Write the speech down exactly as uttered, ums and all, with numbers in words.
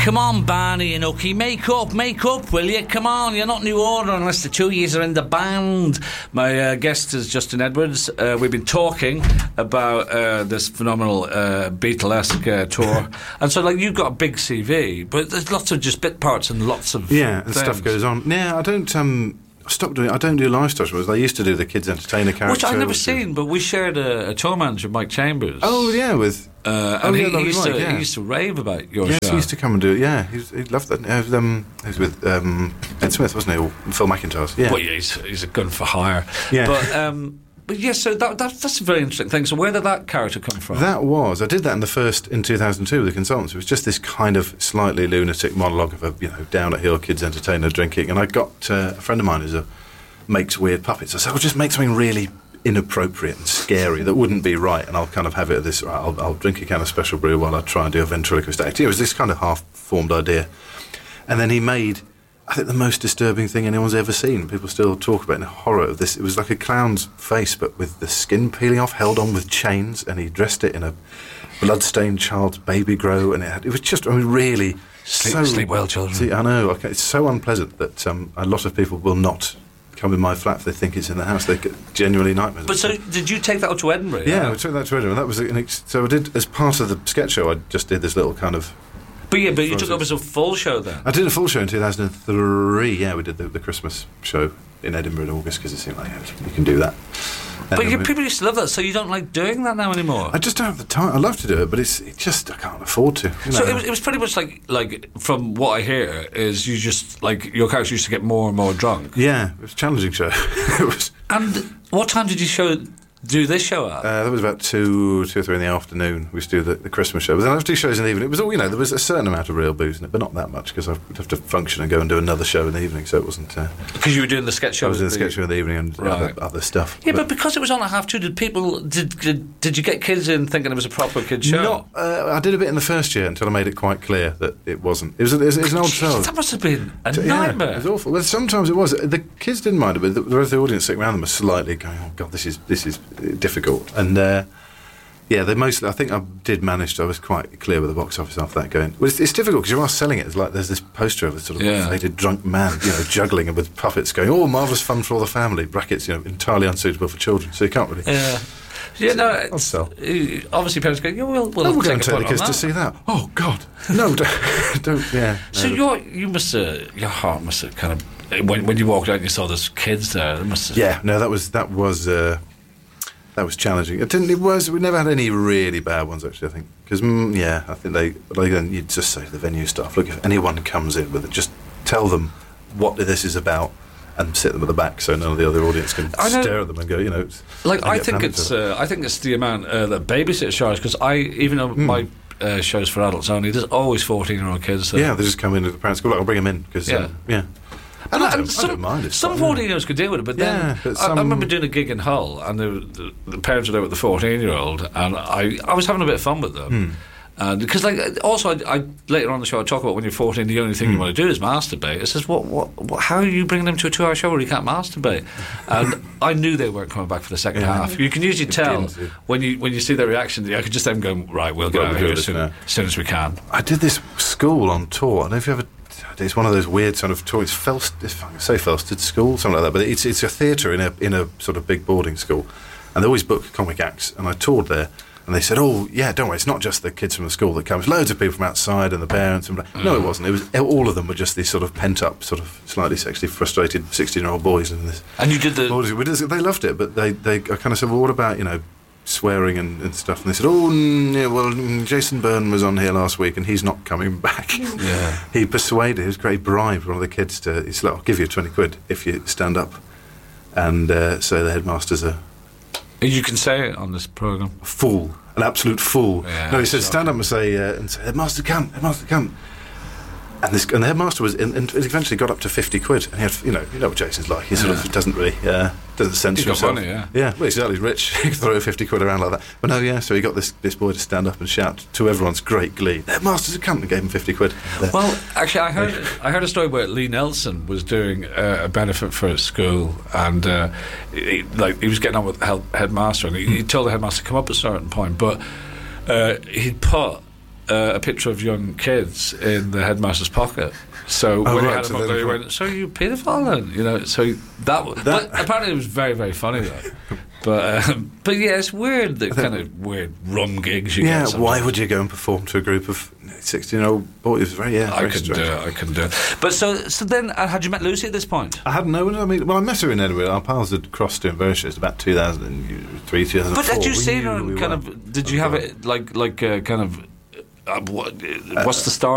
Come on, Barney and Ucky, make up, make up, will you? Come on, you're not New Order unless the two years are in the band. My uh, guest is Justin Edwards. Uh, we've been talking about uh, this phenomenal uh, Beatlesque uh, tour. And so, like, you've got a big C V, but there's lots of just bit parts and lots of Yeah, and things. stuff goes on. Yeah, I don't... Um, Stop doing. I don't do live stuff. I used to do the kids' entertainer character, which I've never seen, but we shared a, a tour manager, Mike Chambers. Oh yeah, with uh, oh, and yeah, he, he, used Mike, to, yeah. he used to rave about your yes, show. he used to come and do it. Yeah, he, was, he loved that. He was, um, he was with um, Ed Smith, wasn't he? Or Phil McIntosh. Yeah, well, yeah, he's, he's a gun for hire. Yeah, but um, but yes, yeah, so that, that that's a very interesting thing. So where did that character come from? That was I did that in the first in two thousand two with the Consultants. It was just this kind of slightly lunatic monologue of a you know down at heel kids' entertainer drinking, and I got uh, a friend of mine who's a makes weird puppets. I said, "I'll just make something really inappropriate and scary that wouldn't be right, and I'll kind of have it at this. I'll, I'll drink a can of special brew while I try and do a ventriloquist act." It was this kind of half-formed idea, and then he made, I think, the most disturbing thing anyone's ever seen. People still talk about it in horror of this. It was like a clown's face, but with the skin peeling off, held on with chains, and he dressed it in a blood-stained child's baby grow, and it had, it was just, I mean, really sleep, so, sleep well, children. See, I know. Okay, it's so unpleasant that um, a lot of people will not come in my flat if they think it's in the house. They get genuinely nightmares. But so, did you take that up to Edinburgh? Yeah, yeah? we took that to Edinburgh. That was an ex- so I did as part of the sketch show. I just did this little kind of. But yeah, but you took it up as a full show then. I did a full show in two thousand three. Yeah, we did the, the Christmas show in Edinburgh in August because it seemed like yeah, you can do that. But And you, we- people used to love that, so you don't like doing that now anymore. I just don't have the time. I love to do it, but it's it just I can't afford to. You So know. it was, it was pretty much like, like from what I hear, is you just, like, your character used to get more and more drunk. Yeah, it was a challenging show. It was. And what time did you show do this show at? Uh, that was about two, two or three in the afternoon. We used to do the, the Christmas show. But then I have to do shows in the evening. It was all, you know, there was a certain amount of real booze in it, but not that much because I would have to function and go and do another show in the evening. So it wasn't. Because uh, you were doing the sketch show. I was in the the, sketch show in the evening and right. other, other stuff. Yeah, but, but because it was on at half two, did people did, did did you get kids in thinking it was a proper kid show? Not. Uh, I did a bit in the first year until I made it quite clear that it wasn't. It was. A, it was, it was an old show. That must have been a Yeah, nightmare. it was awful. Well, sometimes it was. The kids didn't mind it, but the, the rest of the audience sitting around them was slightly going, "Oh God, this is this is difficult." And uh, yeah, they mostly. I think I did manage to. I was quite clear with the box office after that. Going, well, it's, it's difficult because you are selling it. It's like there's this poster of a sort of Yeah. faded drunk man, you know, juggling with puppets, going, "Oh, marvellous fun for all the family." Brackets, you know, entirely unsuitable for children. So you can't really. Yeah. Yeah, no, it's, I'll sell. uh, obviously parents go, yeah, we'll, we'll Oh, we're going take to a take the punt kids on to that. see that. Oh God, no, don't. don't yeah. So no. your you must have, your heart must have kind of, when when you walked out and you saw those kids there, it must have, Yeah, no, that was that was uh, that was challenging. It didn't. It was. We never had any really bad ones actually. I think because mm, yeah, I think they. Like then you'd just say to the venue staff, look, if anyone comes in with it, just tell them what this is about. And sit them at the back so none of the other audience can I know, stare at them and go, you know. It's, like I get think panicked it's at it. uh, I think it's the amount uh, that babysitter charge because I even though Mm. my uh, shows for adults only, there's always fourteen year old kids there. Yeah, they just come in with the parents. Go, look, I'll bring them in because Yeah. um, yeah. And I don't, I don't mind it. Some fine, fourteen yeah. year olds could deal with it, but Yeah, then but I, I some- remember doing a gig in Hull, and the, the, the parents were there with the fourteen year old, and I, I was having a bit of fun with them. Hmm. And because like also I, I later on in the show I talk about when you're fourteen the only thing Hmm. you want to do is masturbate. It says what, what what how are you bringing them to a two hour show where you can't masturbate? And I knew they weren't coming back for the second Yeah. half. You can usually tell Begins, yeah. when you when you see their reaction. I could just them going right, we'll get Right, out of we'll here do as this soon, now. as soon as we can. I did this school on tour. I don't know if you ever. It's one of those weird sort of tours. Felst, if I can say Felsted School, something like that. But it's it's a theatre in a in a sort of big boarding school, and they always book comic acts. And I toured there, and they said, "Oh yeah, don't worry, it's not just the kids from the school that comes. Loads of people from outside and the parents." And blah. No, it wasn't. It was all of them were just these sort of pent up, sort of slightly sexually frustrated sixteen year old boys. And this, And you did the we just- they loved it, but they they I kind of said, "Well, what about you know?" swearing and, and stuff, and they said, "Oh, mm, yeah, well, mm, Jason Byrne was on here last week, and he's not coming back." Yeah. He persuaded, he was great, bribed one of the kids to. He said, "Look, I'll give you twenty quid if you stand up," and uh, so the headmaster's a you can say it on this programme. fool, an absolute fool. Yeah, no, he said, shocking. "Stand up and say, uh, and say, headmaster cunt, headmaster cunt." And this, and the headmaster was, in, and it eventually got up to fifty quid. And he had, you know, you know what Jason's like. He sort Yeah. of doesn't really, uh, doesn't censor He's got himself. money, yeah. Yeah, well, exactly. He's rich. He could throw fifty quid around like that. But no, yeah. So he got this, this boy to stand up and shout to everyone's great glee, "The headmaster's a cunt," and gave him fifty quid. There. Well, actually, I heard I heard a story where Lee Nelson was doing uh, a benefit for a school, and uh, he, like he was getting on with the head- headmaster, and he, he told the headmaster to come up at a certain point, but uh, he'd put uh, a picture of young kids in the headmaster's pocket. So Oh, when he right, had so him up then there, he he went, "So you paedophile then?" You know. So that, w- That- but apparently it was very, very funny though. But um, but yeah, it's weird the kind of weird rum gigs you Yeah, get. why sometimes. would you go and perform to a group of sixteen-year-old boys? It was very, yeah, I very couldn't do strange. it. I couldn't do it. But so so then, uh, had you met Lucy at this point? I hadn't known. I mean, well, I met her in Edinburgh. Our paths had crossed doing various shows about two thousand three, two thousand four. But had you We seen knew her? who we And kind were. of? Did you have it like like uh, kind of? Uh, what, what's the story?